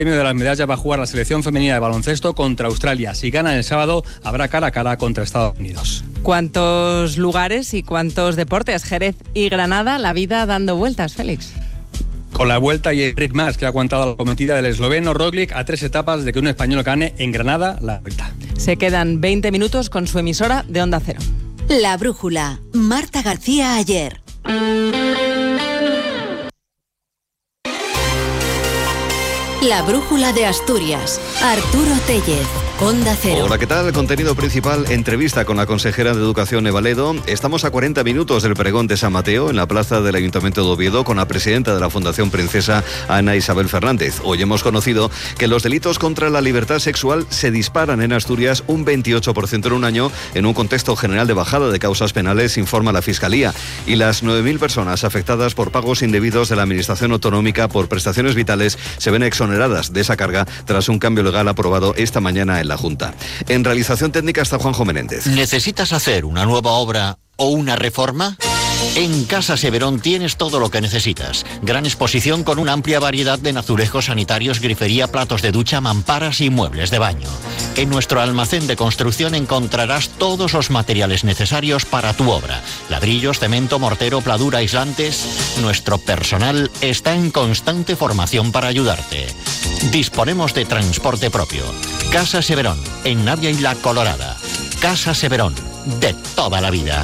premio de las medallas va a jugar la selección femenina de baloncesto contra Australia. Si gana el sábado, habrá cara a cara contra Estados Unidos. ¿Cuántos lugares y cuántos deportes? Jerez y Granada, la vida dando vueltas, Félix. Con la vuelta y el ritmo más que ha aguantado la cometida del esloveno Roglic a 3 etapas de que un español gane en Granada la vuelta. Se quedan 20 minutos con su emisora de Onda Cero. La Brújula. Marta García Ayer. La Brújula de Asturias. Arturo Tellez. Onda Cero. Hola, ¿qué tal? Contenido principal, entrevista con la consejera de Educación Eva Ledo. Estamos a 40 minutos del pregón de San Mateo en la plaza del Ayuntamiento de Oviedo con la presidenta de la Fundación Princesa, Ana Isabel Fernández. Hoy hemos conocido que los delitos contra la libertad sexual se disparan en Asturias un 28% en un año en un contexto general de bajada de causas penales, informa la Fiscalía. Y las 9.000 personas afectadas por pagos indebidos de la Administración Autonómica por prestaciones vitales se ven exoneradas de esa carga tras un cambio legal aprobado esta mañana en la Junta. En realización técnica está Juanjo Menéndez. ¿Necesitas hacer una nueva obra o una reforma? En Casa Severón tienes todo lo que necesitas. Gran exposición con una amplia variedad de azulejos sanitarios, grifería, platos de ducha, mamparas y muebles de baño. En nuestro almacén de construcción encontrarás todos los materiales necesarios para tu obra. Ladrillos, cemento, mortero, pladura, aislantes. Nuestro personal está en constante formación para ayudarte. Disponemos de transporte propio. Casa Severón, en Navia y La Colorada. Casa Severón, de toda la vida.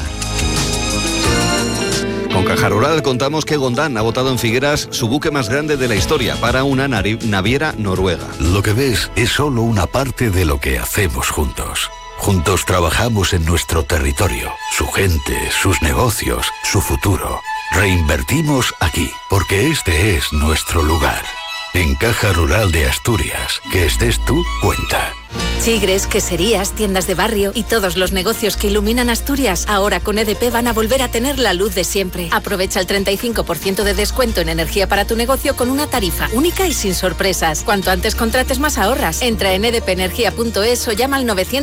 Con Caja Rural contamos que Gondán ha botado en Figueras su buque más grande de la historia para una naviera noruega. Lo que ves es solo una parte de lo que hacemos juntos. Juntos trabajamos en nuestro territorio, su gente, sus negocios, su futuro. Reinvertimos aquí, porque este es nuestro lugar. En Caja Rural de Asturias, que estés tú, cuenta. Chigres, queserías, tiendas de barrio y todos los negocios que iluminan Asturias, ahora con EDP van a volver a tener la luz de siempre. Aprovecha el 35% de descuento en energía para tu negocio con una tarifa única y sin sorpresas. Cuanto antes contrates, más ahorras. Entra en edpenergia.es o llama al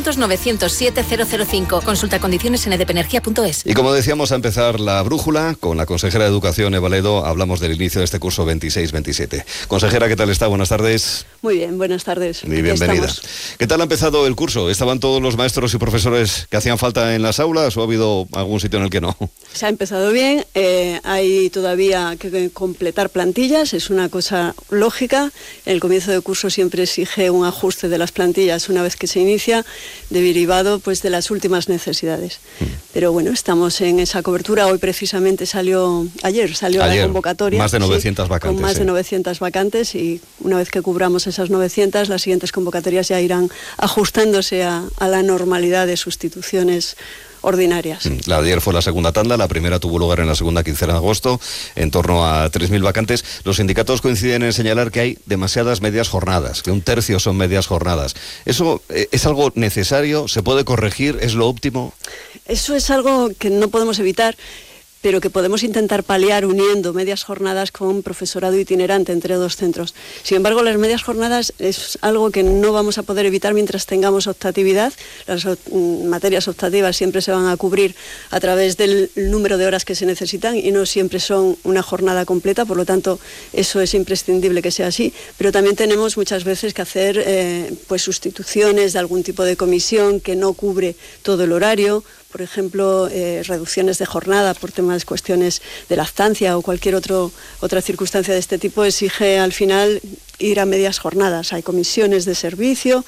900-907-005. Consulta condiciones en edpenergia.es. Y como decíamos, a empezar la brújula con la consejera de Educación, Eva Ledo. Hablamos del inicio de este curso 26-27. Consejera, ¿qué tal está? Buenas tardes. Muy bien, buenas tardes. Y bienvenida. ¿Qué tal ha empezado el curso? ¿Estaban todos los maestros y profesores que hacían falta en las aulas o ha habido algún sitio en el que no? Se ha empezado bien, hay todavía que completar plantillas, es una cosa lógica. El comienzo de curso siempre exige un ajuste de las plantillas una vez que se inicia, derivado pues de las últimas necesidades. Pero bueno, estamos en esa cobertura. Hoy precisamente ayer salió la convocatoria. Más de 900 vacantes. Con más de 900 vacantes, y una vez que cubramos esas 900, las siguientes convocatorias ya irán ajustándose a la normalidad de sustituciones ordinarias. La de ayer fue la segunda tanda, la primera tuvo lugar en la segunda quincena de agosto, en torno a 3.000 vacantes. Los sindicatos coinciden en señalar que hay demasiadas medias jornadas, que un tercio son medias jornadas. ¿Eso es algo necesario? ¿Se puede corregir? ¿Es lo óptimo? Eso es algo que no podemos evitar, pero que podemos intentar paliar uniendo medias jornadas con profesorado itinerante entre dos centros. Sin embargo, las medias jornadas es algo que no vamos a poder evitar mientras tengamos optatividad. Las materias optativas siempre se van a cubrir a través del número de horas que se necesitan y no siempre son una jornada completa, por lo tanto, eso es imprescindible que sea así, pero también tenemos muchas veces que hacer pues sustituciones de algún tipo de comisión que no cubre todo el horario. Por ejemplo, reducciones de jornada por temas, cuestiones de lactancia o cualquier otra circunstancia de este tipo exige al final ir a medias jornadas. Hay comisiones de servicio,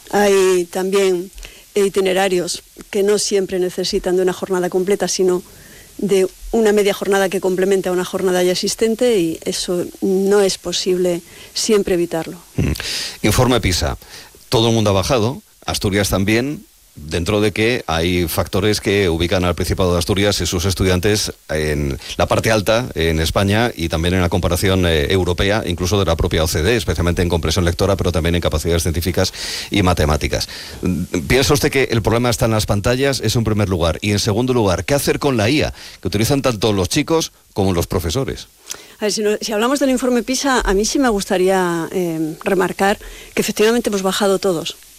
hay también itinerarios que no siempre necesitan de una jornada completa, sino de una media jornada que complemente a una jornada ya existente, y eso no es posible siempre evitarlo. Informe PISA. Todo el mundo ha bajado, Asturias también, dentro de que hay factores que ubican al Principado de Asturias y sus estudiantes en la parte alta en España y también en la comparación europea, incluso de la propia OCDE, especialmente en comprensión lectora, pero también en capacidades científicas y matemáticas. ¿Piensa usted que el problema está en las pantallas? Es en primer lugar. Y en segundo lugar, ¿qué hacer con la IA, que utilizan tanto los chicos como los profesores? A ver, si hablamos del informe PISA, a mí sí me gustaría remarcar que efectivamente hemos bajado todos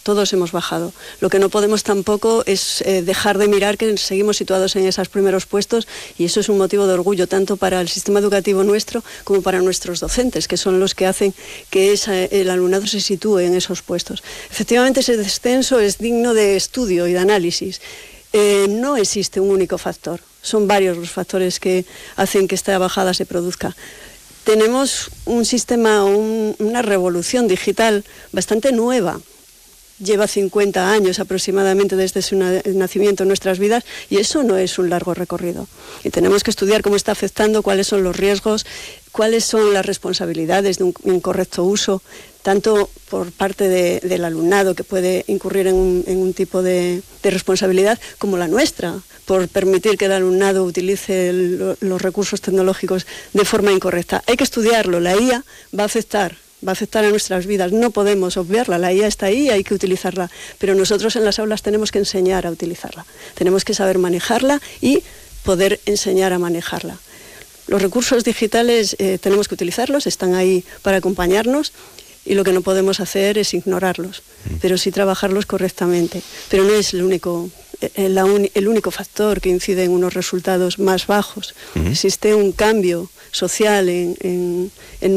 todos hemos bajado. Lo que no podemos tampoco es dejar de mirar que seguimos situados en esos primeros puestos, y eso es un motivo de orgullo tanto para el sistema educativo nuestro como para nuestros docentes, que son los que hacen que el alumnado se sitúe en esos puestos. Efectivamente, ese descenso es digno de estudio y de análisis. No existe un único factor, son varios los factores que hacen que esta bajada se produzca. Tenemos un sistema, una revolución digital bastante nueva. Lleva 50 años aproximadamente desde su nacimiento en nuestras vidas, y eso no es un largo recorrido. Y tenemos que estudiar cómo está afectando, cuáles son los riesgos, cuáles son las responsabilidades de un incorrecto uso, tanto por parte del alumnado, que puede incurrir en un tipo de responsabilidad, como la nuestra, por permitir que el alumnado utilice los recursos tecnológicos de forma incorrecta. Hay que estudiarlo. La IA va a afectar a nuestras vidas, no podemos obviarla, la IA está ahí y hay que utilizarla, pero nosotros en las aulas tenemos que enseñar a utilizarla, tenemos que saber manejarla y poder enseñar a manejarla. Los recursos digitales tenemos que utilizarlos, están ahí para acompañarnos, y lo que no podemos hacer es ignorarlos, pero sí trabajarlos correctamente. Pero no es el único factor que incide en unos resultados más bajos. Existe un cambio social en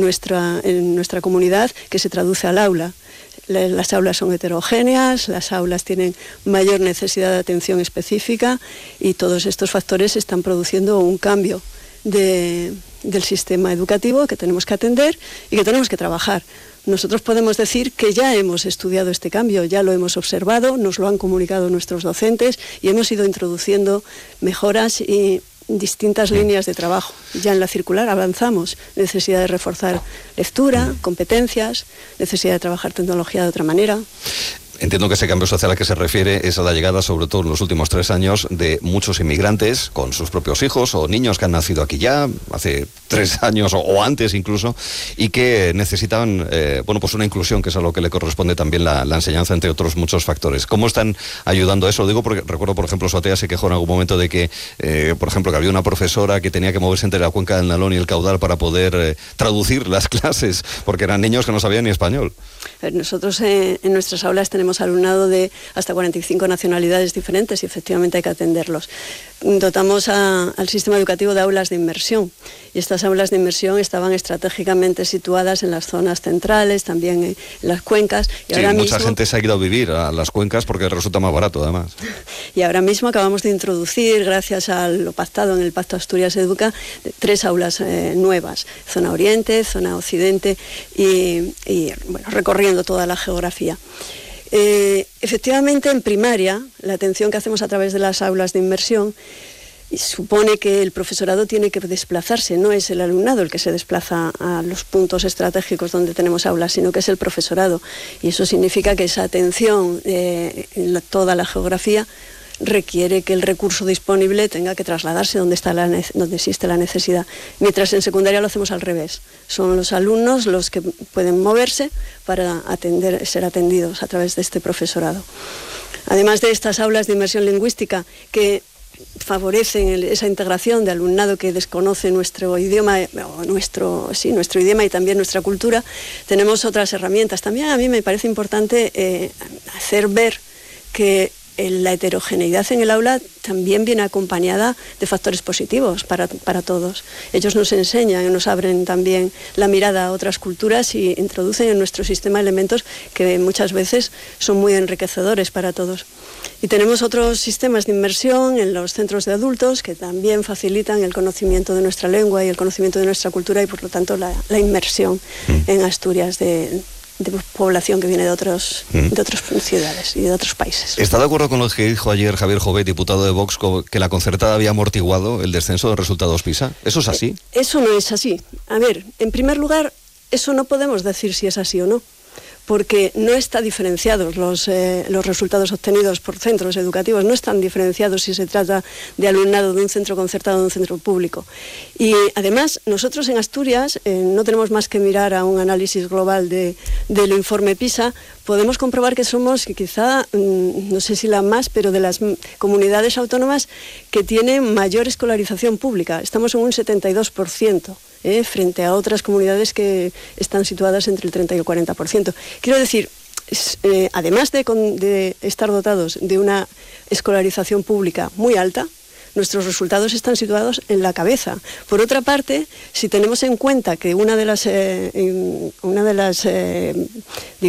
nuestra comunidad que se traduce al aula. Las aulas son heterogéneas, las aulas tienen mayor necesidad de atención específica, y todos estos factores están produciendo un cambio del sistema educativo que tenemos que atender y que tenemos que trabajar. Nosotros podemos decir que ya hemos estudiado este cambio, ya lo hemos observado, nos lo han comunicado nuestros docentes y hemos ido introduciendo mejoras y distintas líneas de trabajo. Ya en la circular avanzamos, necesidad de reforzar lectura, competencias, necesidad de trabajar tecnología de otra manera. Entiendo que ese cambio social al que se refiere es a la llegada, sobre todo en los últimos 3 años, de muchos inmigrantes con sus propios hijos o niños que han nacido aquí ya, hace 3 años o antes incluso, y que necesitan pues una inclusión, que es a lo que le corresponde también la enseñanza, entre otros muchos factores. ¿Cómo están ayudando a eso? Lo digo porque recuerdo, por ejemplo, Sotea se quejó en algún momento de que, por ejemplo, que había una profesora que tenía que moverse entre la cuenca del Nalón y el Caudal para poder traducir las clases, porque eran niños que no sabían ni español. Nosotros en nuestras aulas tenemos alumnado de hasta 45 nacionalidades diferentes y efectivamente hay que atenderlos. Dotamos al sistema educativo de aulas de inmersión, y estas aulas de inmersión estaban estratégicamente situadas en las zonas centrales, también en las cuencas. Y sí, ahora mucha gente se ha ido a vivir a las cuencas porque resulta más barato, además. Y ahora mismo acabamos de introducir, gracias a lo pactado en el Pacto Asturias Educa, 3 aulas nuevas, zona oriente, zona occidente y recorriendo toda la geografía. Efectivamente, en primaria, la atención que hacemos a través de las aulas de inmersión supone que el profesorado tiene que desplazarse, no es el alumnado el que se desplaza a los puntos estratégicos donde tenemos aulas, sino que es el profesorado, y eso significa que esa atención en toda la geografía requiere que el recurso disponible tenga que trasladarse donde existe la necesidad. Mientras en secundaria lo hacemos al revés. Son los alumnos los que pueden moverse para ser atendidos a través de este profesorado. Además de estas aulas de inmersión lingüística que favorecen esa integración de alumnado que desconoce nuestro idioma, nuestro idioma y también nuestra cultura, tenemos otras herramientas. También a mí me parece importante hacer ver que la heterogeneidad en el aula también viene acompañada de factores positivos para todos. Ellos nos enseñan, nos abren también la mirada a otras culturas y introducen en nuestro sistema elementos que muchas veces son muy enriquecedores para todos. Y tenemos otros sistemas de inmersión en los centros de adultos que también facilitan el conocimiento de nuestra lengua y el conocimiento de nuestra cultura y por lo tanto la inmersión en Asturias de población que viene de otras ciudades y de otros países. ¿Está de acuerdo con lo que dijo ayer Javier Jovet, diputado de Vox, que la concertada había amortiguado el descenso de resultados PISA? ¿Eso es así? Eso no es así. A ver, en primer lugar, eso no podemos decir si es así o no, porque no están diferenciados los resultados obtenidos por centros educativos, no están diferenciados si se trata de alumnado de un centro concertado o de un centro público. Y además, nosotros en Asturias no tenemos más que mirar a un análisis global del informe PISA, podemos comprobar que somos quizá, no sé si la más, pero de las comunidades autónomas que tienen mayor escolarización pública. Estamos en un 72%. Frente a otras comunidades que están situadas entre el 30 y el 40%. Quiero decir, además de estar dotados de una escolarización pública muy alta, nuestros resultados están situados en la cabeza. Por otra parte, si tenemos en cuenta que una de las